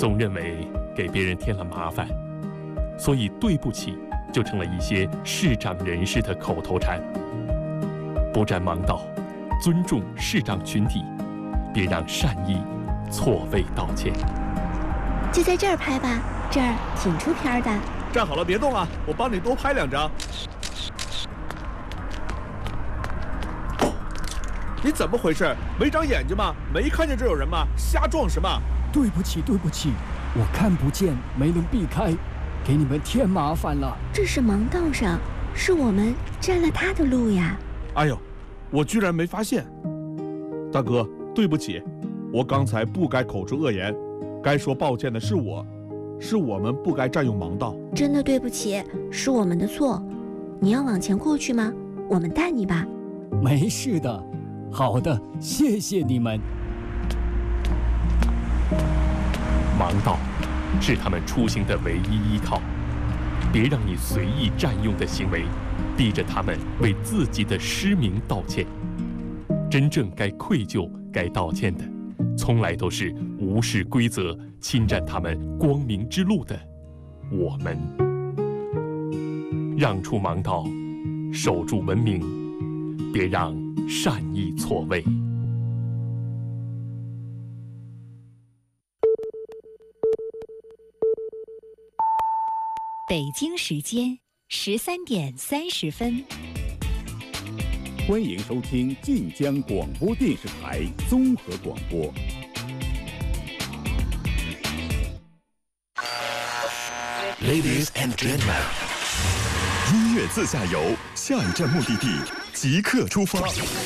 总认为给别人添了麻烦，所以对不起就成了一些视障人士的口头禅。不占盲道，尊重视障群体，别让善意错位道歉。 就在这儿拍吧，这儿挺出片的。 站好了，别动啊，我帮你多拍2张。你怎么回事？没长眼睛吗？没看见这有人吗？瞎撞什么？ 对不起，对不起，我看不见，没能避开，给你们添麻烦了。 这是盲道上，是我们占了他的路呀。 哎呦，我居然没发现。大哥，对不起，我刚才不该口出恶言，该说抱歉的是我，是我们不该占用盲道。 真的对不起，是我们的错。你要往前过去吗？我们带你吧。 没事的。好的，谢谢你们。 盲道是他们出行的唯一依靠，别让你随意占用的行为逼着他们为自己的失明道歉。真正该愧疚、该道歉的，从来都是无视规则、侵占他们光明之路的我们。让出盲道，守住文明，别让善意错位。 北京时间13点30分。 欢迎收听晋江广播电视台综合广播。 Ladies and gentlemen， 音乐自驾游，下一站目的地即刻出发。